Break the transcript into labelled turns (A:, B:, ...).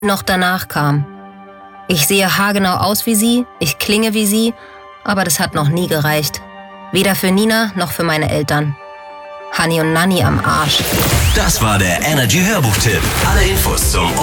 A: noch danach kam. Ich sehe haargenau aus wie sie, ich klinge wie sie, aber das hat noch nie gereicht. Weder für Nina noch für meine Eltern. Hani und Nanni am Arsch.
B: Das war der Energy Hörbuchtipp. Alle Infos zum